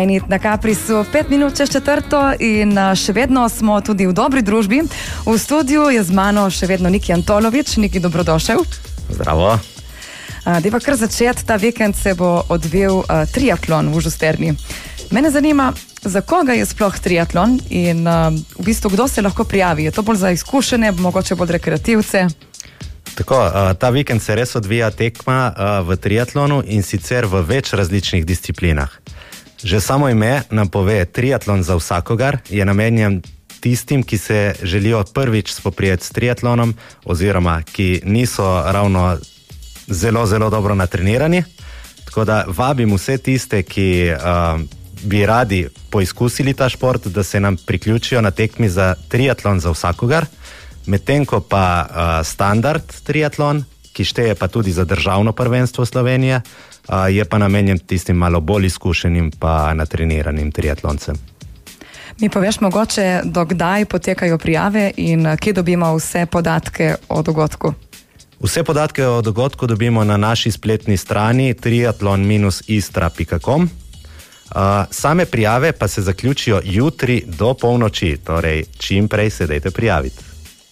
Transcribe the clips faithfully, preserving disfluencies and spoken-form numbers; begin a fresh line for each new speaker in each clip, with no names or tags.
Na Kaprisu pet minut čez četrto in še vedno smo tudi v dobri družbi. V studiu je z mano še vedno Niki Antolovič. Niki, dobrodošel.
Zdravo.
Deva kar začeti, ta vikend se bo odvil uh, triatlon v Žusterni. Mene zanima, za koga je sploh triatlon in uh, v bistvu kdo se lahko prijavi? Je to bolj za izkušene, mogoče bolj rekreativce?
Tako, uh, ta vikend se res odvija tekma uh, v triatlonu in sicer v več različnih disciplinah. Že samo ime nam pove, triatlon za vsakogar je namenjen tistim, ki se želijo prvič spoprijeti s triatlonom oziroma ki niso ravno zelo, zelo dobro natrenirani. Tako da vabim vse tiste, ki uh, bi radi poizkusili ta šport, da se nam priključijo na tekmi za triatlon za vsakogar, medtem ko pa uh, standard triatlon, ki šteje pa tudi za državno prvenstvo Slovenije, Uh, je pa namenjen tistim malo bolj izkušenim pa natreniranim triatloncem.
Mi poveš mogoče, dokdaj potekajo prijave in kje dobimo vse podatke o dogodku?
Vse podatke o dogodku dobimo na naši spletni strani triatlon istra pika com. Uh, same prijave pa se zaključijo jutri do polnoči, torej čim prej se dajte prijaviti.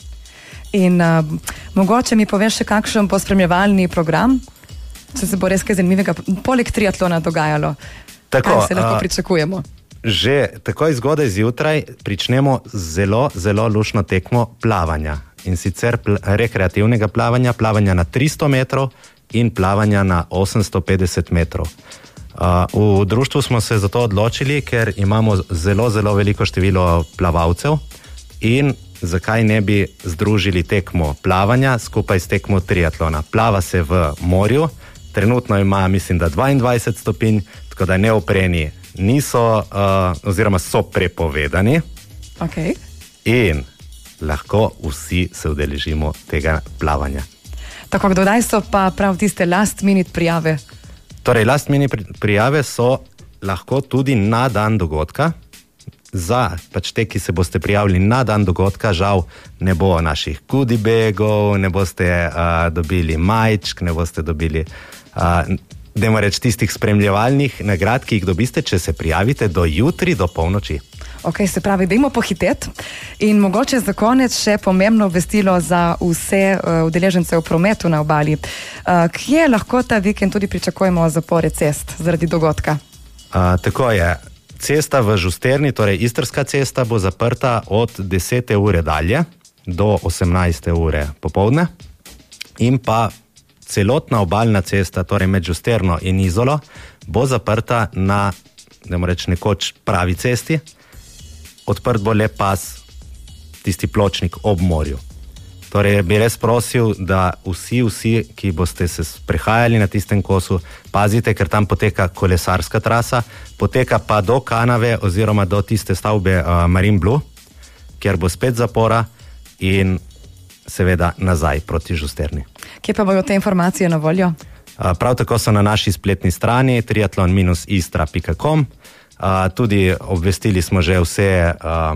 In uh, mogoče mi poveš še kakšen pospremljevalni program? Se se bo res kaj zanimivega poleg triatlona dogajalo?
Tako,
kaj se lahko pričakujemo?
Že takoj zgodaj zjutraj pričnemo zelo, zelo lušno tekmo plavanja. In sicer pl- rekreativnega plavanja, plavanja na tristo metrov in plavanja na osemsto petdeset metrov. Uh, v društvu smo se za to odločili, ker imamo zelo, zelo veliko število plavalcev in zakaj ne bi združili tekmo plavanja skupaj s tekmo triatlona. Plava se v morju, trenutno ima, mislim, da dvaindvajset stopinj, tako da neopreni niso, uh, oziroma so prepovedani.
Okay.
In lahko vsi se udeležimo tega plavanja.
Tako, kdaj so pa prav tiste last minute prijave?
Torej, last minute prijave so lahko tudi na dan dogodka. Za pač te, ki se boste prijavili na dan dogodka, žal ne bo naših goodie bagov, ne boste uh, dobili majčk, ne boste dobili uh, dajmo reči tistih spremljevalnih nagrad, ki jih dobiste, če se prijavite do jutri, do polnoči.
Ok, se pravi, dajmo pohiteti. In mogoče za konec še pomembno obvestilo za vse uh, udeležence v prometu na obali. Uh, kje lahko ta vikend tudi pričakujemo zapore cest zaradi dogodka?
Uh, tako je. Cesta v Žusterni, torej Istrska cesta, bo zaprta od desete ure dalje do osemnajste ure popoldne in pa celotna obalna cesta, torej med Žusterno in Izolo, bo zaprta na, dajmo reči, nekoč pravi cesti. Odprt bo le pas, tisti pločnik ob morju. Torej bi res prosil, da vsi, vsi, ki boste se sprehajali na tistem kosu, pazite, ker tam poteka kolesarska trasa, poteka pa do kanave oziroma do tiste stavbe uh, Marine Blue, kjer bo spet zapora in seveda nazaj proti Žusterni.
Kje pa bojo te informacije na voljo?
Uh, prav tako so na naši spletni strani triatlon istra pika com. Uh, tudi obvestili smo že vse uh,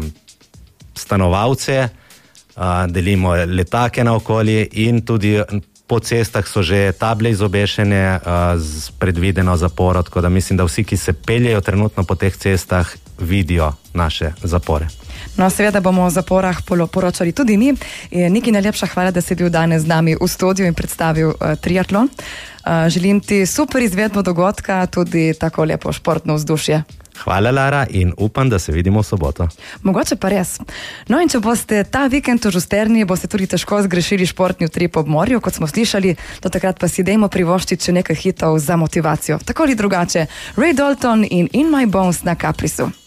stanovalce, Uh, delimo letake naokoli in tudi po cestah so že table izobešene uh, z predvideno zaporo, tako da mislim, da vsi, ki se peljejo trenutno po teh cestah, vidijo naše zapore.
No, seveda bomo o zaporah poročali tudi mi. Niki, najlepša hvala, da si bil danes z nami v studiu in predstavil uh, triatlon. Uh, želim ti super izvedbo dogodka, tudi tako lepo športno vzdušje.
Hvala, Lara, in upam, da se vidimo v soboto.
Mogoče pa res. No, in če boste ta vikend v Žusterni, boste tudi težko zgrešili športni utrip ob morju, kot smo slišali, do takrat pa si dajmo privoščiti še nekaj hitov za motivacijo. Tako ali drugače, Ray Dalton in In My Bones na Kaprisu.